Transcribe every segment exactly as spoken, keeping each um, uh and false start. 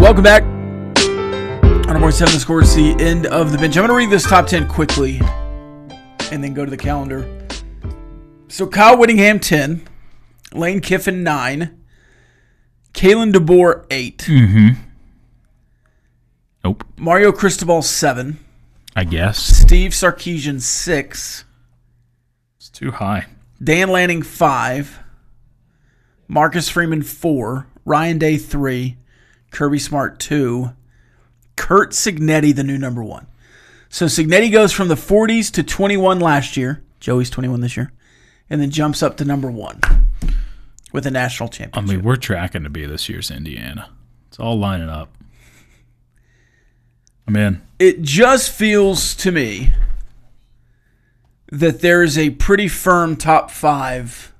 Welcome back. On our seven the score, it's the end of the bench. I'm going to read this top ten quickly and then go to the calendar. So Kyle Whittingham, ten. Lane Kiffin, nine. Kalen DeBoer, eight. Mm-hmm. Nope. Mario Cristobal, seven. I guess. Steve Sarkisian, six. It's too high. Dan Lanning, five. Marcus Freeman, four. Ryan Day, three. Kirby Smart, two. Kurt Cignetti, the new number one. So Cignetti goes from the forties to twenty-one last year. Joey's twenty-one this year. And then jumps up to number one with a national championship. I mean, we're tracking to be this year's Indiana. It's all lining up. I'm in. It just feels to me that there is a pretty firm top five.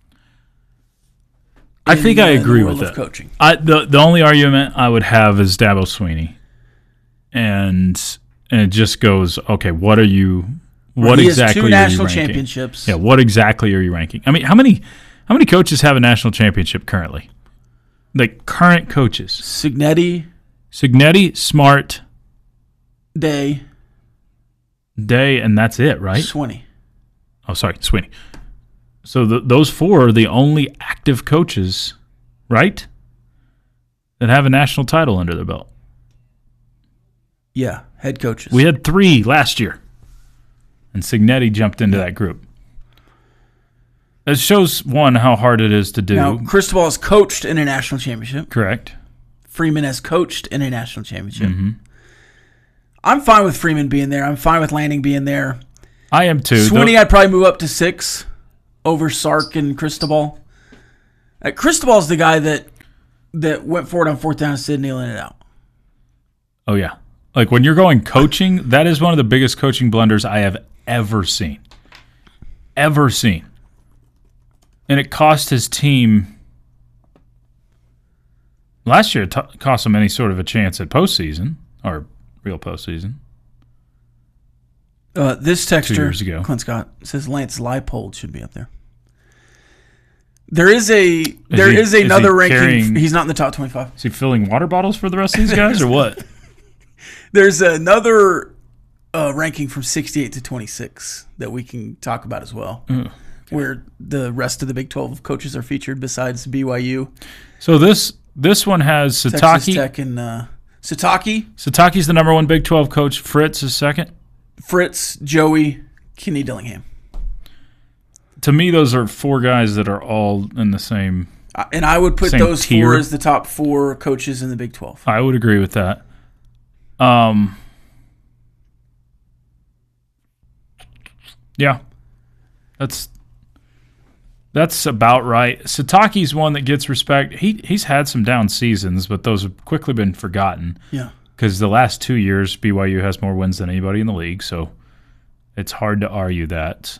I think the, I agree with that. that. Coaching. I, the the only argument I would have is Dabo Swinney, and and it just goes, okay, what are you? What he exactly has two are national you ranking? championships. Yeah, what exactly are you ranking? I mean, how many how many coaches have a national championship currently? Like current coaches, Cignetti, Cignetti, Smart, Day, Day, and that's it, right? Swinney. Oh, sorry, Swinney. So the, those four are the only active coaches, right, that have a national title under their belt. Yeah, head coaches. We had three last year, and Cignetti jumped into that group. It shows, one, how hard it is to do. Now, Cristobal has coached in a national championship. Correct. Freeman has coached in a national championship. Mm-hmm. I'm fine with Freeman being there. I'm fine with Lanning being there. I am too. Swinney, I'd probably move up to six over Sark and Cristobal. Uh, Cristobal's the guy that that went for it on fourth down instead of kneeling it out. Oh, yeah. Like when you're going coaching, that is one of the biggest coaching blunders I have ever seen. Ever seen. And it cost his team. Last year, it t- cost him any sort of a chance at postseason, or real postseason. Uh, this texter, Two years ago. Clint Scott, says Lance Leipold should be up there. There is a there he- is is another he ranking. carrying- He's not in the top twenty-five. Is he filling water bottles for the rest of these guys, or what? There's another uh, ranking from sixty-eight to twenty-six that we can talk about as well, Mm, okay. where the rest of the Big twelve coaches are featured besides B Y U, So this this one has Texas Sataki. Tech, and uh, Sataki, Sataki's the number one Big twelve coach. Fritz is second. Fritz, Joey, Kenny Dillingham. To me, those are four guys that are all in the same. Uh, and I would put Same those tier. four as the top four coaches in the Big twelve. I would agree with that. Um, yeah, that's that's about right. Sataki's one that gets respect. He he's had some down seasons, but those have quickly been forgotten. Yeah. Because the last two years, B Y U has more wins than anybody in the league, so it's hard to argue that.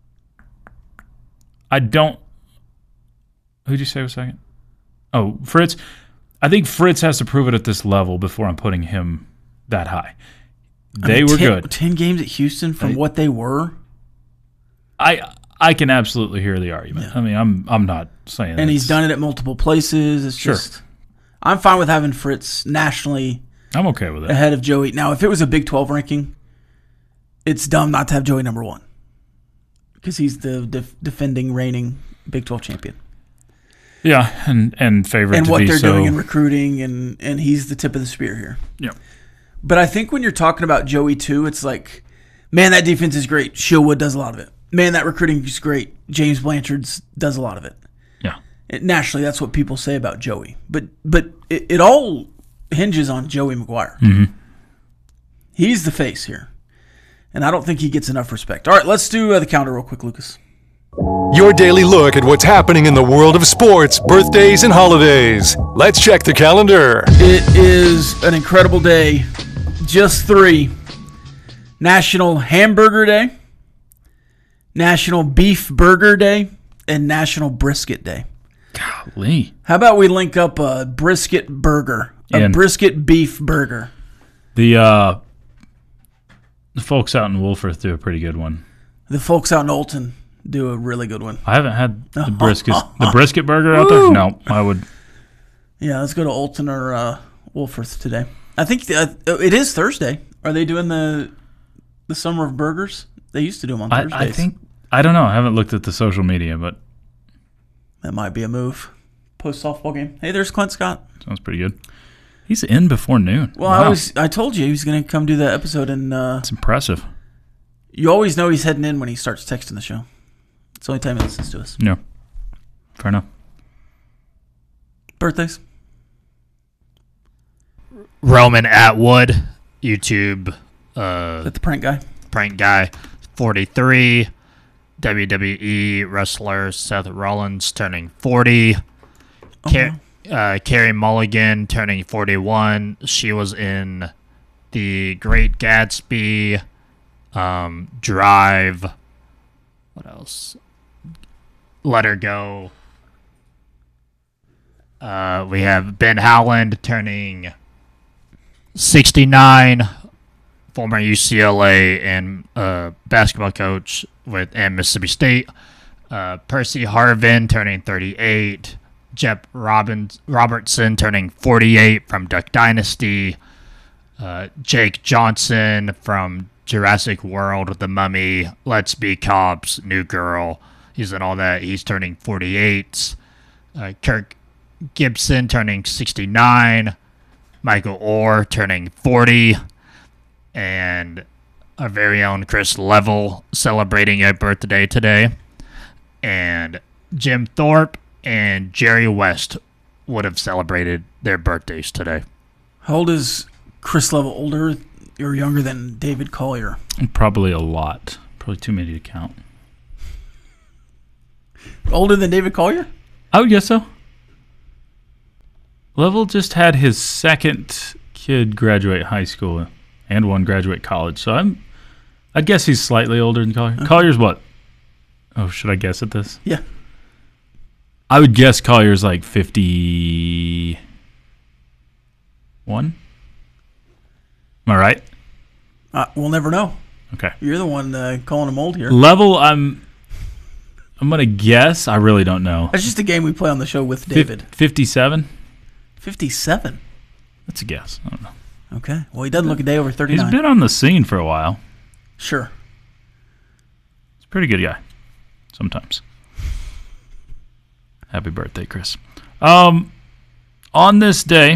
I don't. Who'd you say was second? Oh, Fritz. I think Fritz has to prove it at this level before I'm putting him that high. They I mean, were ten, good. Ten games at Houston from I- what they were, I I can absolutely hear the argument. Yeah. I mean, I'm I'm not saying. and he's it's- done it at multiple places. It's Sure. just, I'm fine with having Fritz nationally I'm okay with it. ahead of Joey. Now, if it was a Big twelve ranking, it's dumb not to have Joey number one because he's the def- defending, reigning Big twelve champion. Yeah, and and favorite And to what be they're so. doing in recruiting, and, and he's the tip of the spear here. Yeah. But I think when you're talking about Joey too, it's like, man, that defense is great. Shieldwood does a lot of it. Man, that recruiting is great. James Blanchard's does a lot of it. Yeah. It, naturally, that's what people say about Joey. But but it, it all hinges on Joey McGuire. Mm-hmm. He's the face here. And I don't think he gets enough respect. All right, let's do uh, the counter real quick, Lucas. Your daily look at what's happening in the world of sports, birthdays, and holidays. Let's check the calendar. It is an incredible day. Just three. National Hamburger Day, National Beef Burger Day, and National Brisket Day. Golly. How about we link up a brisket burger, a And- brisket beef burger? The uh, the folks out in Wolforth do a pretty good one. The folks out in Olton do a really good one. I haven't had the brisket the brisket burger out there. Woo. No, I would. Yeah, let's go to Olton or uh, Wolforth today. I think the, uh, it is Thursday. Are they doing the the Summer of Burgers? They used to do them on I, Thursdays. I think I don't know. I haven't looked at the social media, but that might be a move. Post softball game. Hey, there's Clint Scott. sounds pretty good. He's in before noon. Well, Wow. I was I told you he was going to come do that episode, and uh, It's impressive. you always know he's heading in when he starts texting the show. It's the only time he listens to us. Yeah, fair enough. Birthdays. Roman Atwood, YouTube uh, Is that the prank guy? prank guy, forty-three. W W E wrestler Seth Rollins turning forty. Car- uh, Carrie Mulligan turning forty-one. She was in The Great Gatsby, um, Drive. What else? Let Her Go. Uh, we have Ben Howland turning sixty-nine. Former U C L A and uh, basketball coach with and Mississippi State. Uh, Percy Harvin turning thirty-eight. Jeff Robbins, Robertson turning forty-eight from Duck Dynasty. Uh, Jake Johnson from Jurassic World, The Mummy, Let's Be Cops, New Girl. He's in all that. He's turning forty-eight. Uh, Kirk Gibson turning sixty-nine. Michael Orr turning forty. And our very own Chris Level celebrating a birthday today. And Jim Thorpe and Jerry West would have celebrated their birthdays today. How old is Chris Level? Older or younger than David Collier? Probably a lot. Probably too many to count. Older than David Collier? I would guess so. Level just had his second kid graduate high school and one graduate college, so I'm. I guess he's slightly older than Collier. Okay. Collier's what? Oh, should I guess at this? Yeah. I would guess Collier's like fifty-one. Am I right? Uh, we'll never know. Okay. You're the one uh, calling him old here. Level, I'm. I'm gonna guess. I really don't know. That's just a game we play on the show with David. Fif- Fifty-seven. fifty-seven. That's a guess. I don't know. Okay. Well, he doesn't look a day over thirty-nine. He's been on the scene for a while. Sure. He's a pretty good guy. Sometimes. Happy birthday, Chris. Um, on this day,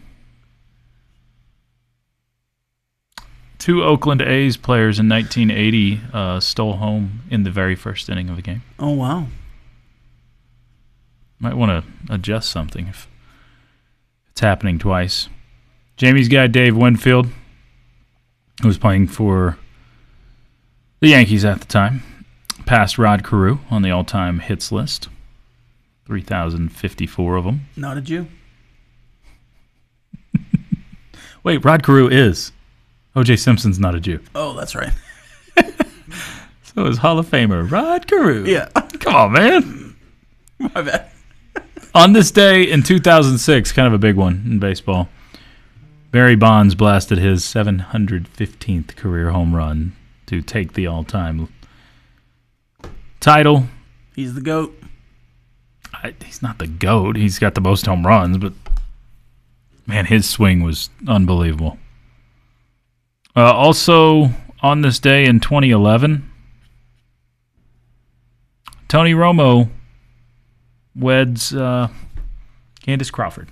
two Oakland A's players in nineteen eighty uh, stole home in the very first inning of a game. Oh, wow. Might want to adjust something if it's happening twice. Jamie's guy, Dave Winfield, who was playing for the Yankees at the time, passed Rod Carew on the all-time hits list. three thousand fifty-four of them. Not a Jew. Wait, Rod Carew is. O J Simpson's not a Jew. Oh, that's right. So is Hall of Famer Rod Carew. Yeah. Come on, man. My bad. On this day in two thousand six, kind of a big one in baseball, Barry Bonds blasted his seven hundred fifteenth career home run to take the all-time title. He's the GOAT. I, he's not the GOAT. He's got the most home runs, but man, his swing was unbelievable. Uh, also, on this day in twenty eleven, Tony Romo weds uh, Candace Crawford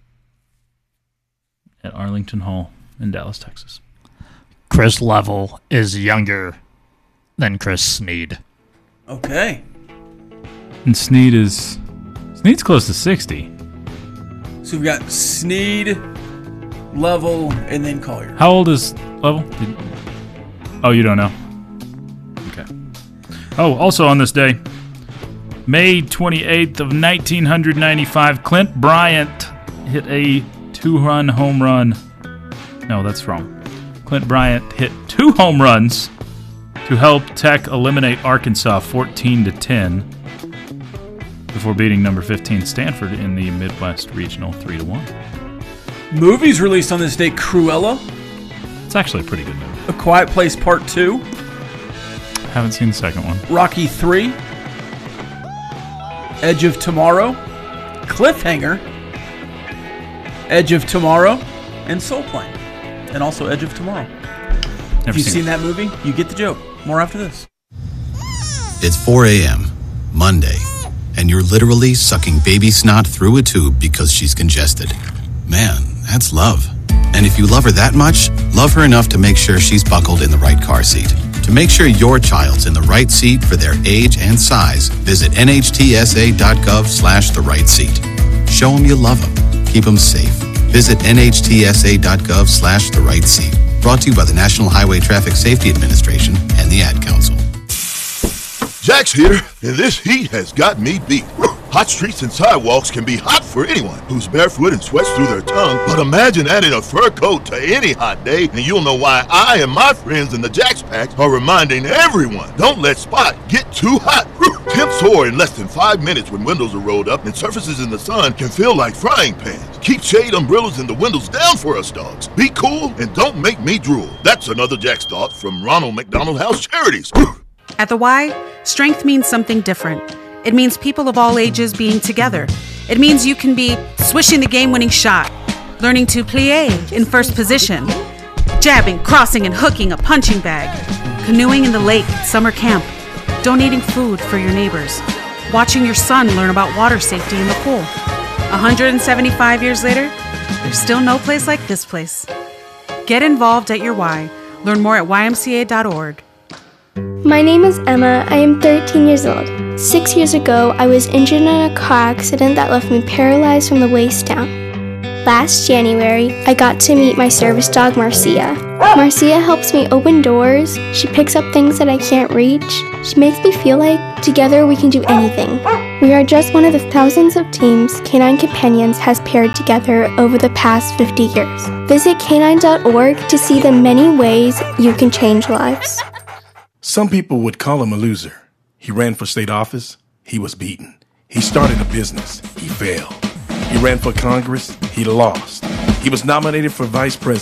at Arlington Hall in Dallas, Texas. Chris Level is younger than Chris Snead. Okay. And Snead is Snead's close to sixty. So we've got Snead, Level, and then Collier. How old is Level? Did- oh, you don't know? Okay. Oh, also on this day, May twenty-eighth of nineteen ninety-five, Clint Bryant hit a two-run home run. No, that's wrong. Clint Bryant hit two home runs to help Tech eliminate Arkansas fourteen to ten before beating number fifteen Stanford in the Midwest Regional three to one. Movies released on this date: Cruella, It's actually a pretty good movie. A Quiet Place Part two, Haven't seen the second one. Rocky three, Edge of Tomorrow, Cliffhanger, Edge of Tomorrow, and Soul Plane, and also Edge of Tomorrow. Never If you've seen seen it. that movie, you get the joke. More after this. It's four a.m., Monday, and you're literally sucking baby snot through a tube because she's congested. Man, that's love. And if you love her that much, love her enough to make sure she's buckled in the right car seat. To make sure your child's in the right seat for their age and size, visit nhtsa.gov slash the right seat. Show them you love them. Keep them safe. Visit nhtsa.gov slash the right seat. Brought to you by the National Highway Traffic Safety Administration and the Ad Council. Jack's here, and this heat has got me beat. Hot streets and sidewalks can be hot for anyone who's barefoot and sweats through their tongue, but imagine adding a fur coat to any hot day, and you'll know why I and my friends in the Jack's Pack are reminding everyone, don't let Spot get too hot. Temps soar in less than five minutes when windows are rolled up, and surfaces in the sun can feel like frying pans. Keep shade umbrellas and the windows down for us dogs. Be cool and don't make me drool. That's another Jack's thought from Ronald McDonald House Charities. At the Y, strength means something different. It means people of all ages being together. It means you can be swishing the game-winning shot, learning to plie in first position, jabbing, crossing, and hooking a punching bag, canoeing in the lake at summer camp, donating food for your neighbors, watching your son learn about water safety in the pool. one hundred seventy-five years later, there's still no place like this place. Get involved at your Y. Learn more at y m c a dot org. My name is Emma. I am thirteen years old. Six years ago, I was injured in a car accident that left me paralyzed from the waist down. Last January, I got to meet my service dog, Marcia. Marcia helps me open doors. She picks up things that I can't reach. She makes me feel like together we can do anything. We are just one of the thousands of teams Canine Companions has paired together over the past fifty years. Visit canine dot org to see the many ways you can change lives. Some people would call him a loser. He ran for state office. He was beaten. He started a business. He failed. He ran for Congress. He lost. He was nominated for vice president.